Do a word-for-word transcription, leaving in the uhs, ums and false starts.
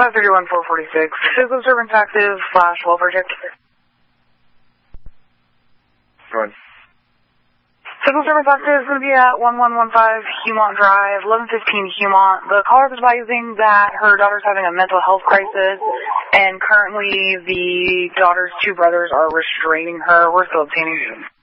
five three one four four six. Physical disturbance active slash welfare check. Go ahead. Physical disturbance active is going to be at one one one five Humont Drive, eleven fifteen Humont. The caller is advising that her daughter's having a mental health crisis, and currently the daughter's two brothers are restraining her. We're still obtaining